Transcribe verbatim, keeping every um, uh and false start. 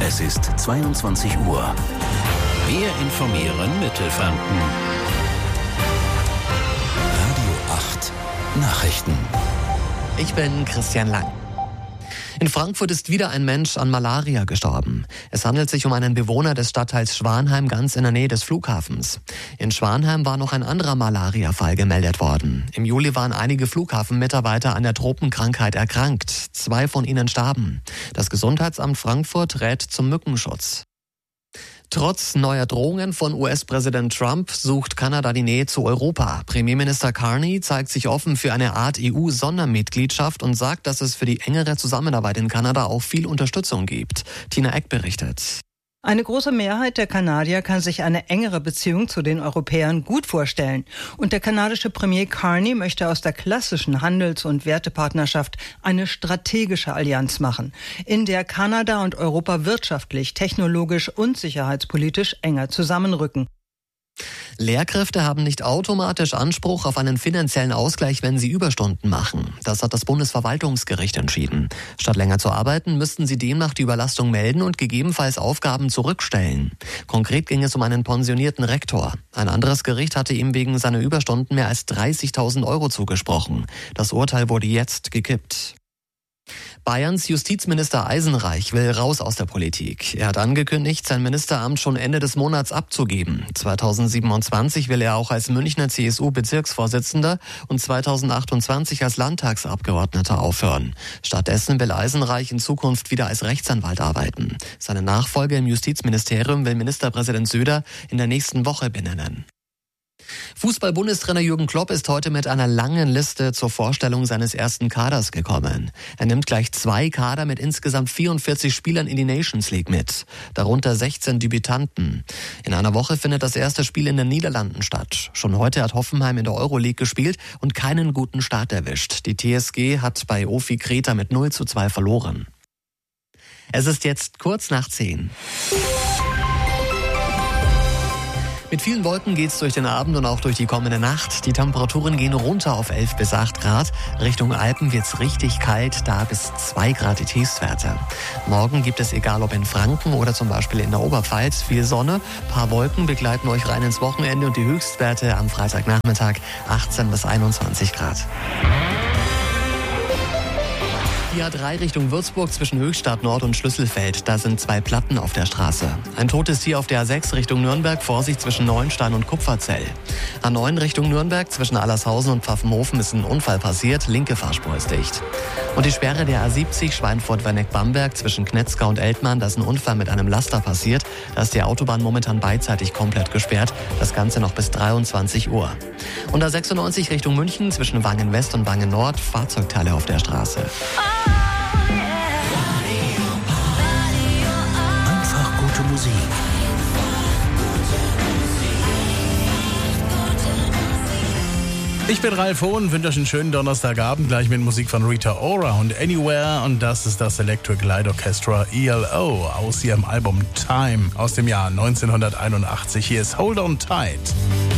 Es ist zweiundzwanzig Uhr. Wir informieren Mittelfranken. Radio acht Nachrichten. Ich bin Christian Lang. In Frankfurt ist wieder ein Mensch an Malaria gestorben. Es handelt sich um einen Bewohner des Stadtteils Schwanheim, ganz in der Nähe des Flughafens. In Schwanheim war noch ein anderer Malaria-Fall gemeldet worden. Im Juli waren einige Flughafenmitarbeiter an der Tropenkrankheit erkrankt. Zwei von ihnen starben. Das Gesundheitsamt Frankfurt rät zum Mückenschutz. Trotz neuer Drohungen von U S-Präsident Trump sucht Kanada die Nähe zu Europa. Premierminister Carney zeigt sich offen für eine Art E U-Sondermitgliedschaft und sagt, dass es für die engere Zusammenarbeit in Kanada auch viel Unterstützung gibt. Tina Eck berichtet. Eine große Mehrheit der Kanadier kann sich eine engere Beziehung zu den Europäern gut vorstellen. Und der kanadische Premier Carney möchte aus der klassischen Handels- und Wertepartnerschaft eine strategische Allianz machen, in der Kanada und Europa wirtschaftlich, technologisch und sicherheitspolitisch enger zusammenrücken. Lehrkräfte haben nicht automatisch Anspruch auf einen finanziellen Ausgleich, wenn sie Überstunden machen. Das hat das Bundesverwaltungsgericht entschieden. Statt länger zu arbeiten, müssten sie demnach die Überlastung melden und gegebenenfalls Aufgaben zurückstellen. Konkret ging es um einen pensionierten Rektor. Ein anderes Gericht hatte ihm wegen seiner Überstunden mehr als dreißigtausend Euro zugesprochen. Das Urteil wurde jetzt gekippt. Bayerns Justizminister Eisenreich will raus aus der Politik. Er hat angekündigt, sein Ministeramt schon Ende des Monats abzugeben. zweitausendsiebenundzwanzig will er auch als Münchner C S U-Bezirksvorsitzender und zweitausendachtundzwanzig als Landtagsabgeordneter aufhören. Stattdessen will Eisenreich in Zukunft wieder als Rechtsanwalt arbeiten. Seine Nachfolge im Justizministerium will Ministerpräsident Söder in der nächsten Woche benennen. Fußball-Bundestrainer Jürgen Klopp ist heute mit einer langen Liste zur Vorstellung seines ersten Kaders gekommen. Er nimmt gleich zwei Kader mit insgesamt vierundvierzig Spielern in die Nations League mit, darunter sechzehn Debütanten. In einer Woche findet das erste Spiel in den Niederlanden statt. Schon heute hat Hoffenheim in der Euroleague gespielt und keinen guten Start erwischt. Die T S G hat bei O F I Kreta mit null zu zwei verloren. Es ist jetzt kurz nach zehn. Mit vielen Wolken geht's durch den Abend und auch durch die kommende Nacht. Die Temperaturen gehen runter auf elf bis acht Grad. Richtung Alpen wird's richtig kalt, da bis zwei Grad die Tiefstwerte. Morgen gibt es, egal ob in Franken oder zum Beispiel in der Oberpfalz, viel Sonne. Paar Wolken begleiten euch rein ins Wochenende und die Höchstwerte am Freitagnachmittag achtzehn bis einundzwanzig Grad. Die A drei Richtung Würzburg zwischen Höchstadt Nord und Schlüsselfeld. Da sind zwei Platten auf der Straße. Ein totes Tier auf der A sechs Richtung Nürnberg. Vorsicht zwischen Neuenstein und Kupferzell. A neun Richtung Nürnberg zwischen Allershausen und Pfaffenhofen ist ein Unfall passiert. Linke Fahrspur ist dicht. Und die Sperre der A siebzig Schweinfurt-Werneck-Bamberg zwischen Knetzgau und Eltmann. Da ist ein Unfall mit einem Laster passiert. Da ist die Autobahn momentan beidseitig komplett gesperrt. Das Ganze noch bis dreiundzwanzig Uhr. Und A sechsundneunzig Richtung München zwischen Wangen West und Wangen Nord. Fahrzeugteile auf der Straße. Einfach gute Musik. Ich bin Ralf Hohn, wünsche euch einen schönen Donnerstagabend, gleich mit Musik von Rita Ora und Anywhere, und das ist das Electric Light Orchestra E L O aus ihrem Album Time aus dem Jahr neunzehnhunderteinundachtzig. Hier ist Hold On Tight.